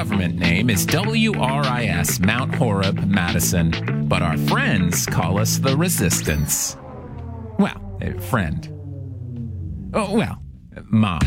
government name is WRIS, Mount Horeb, Madison, but our friends call us the Resistance. Well, friend. Oh, well, mom.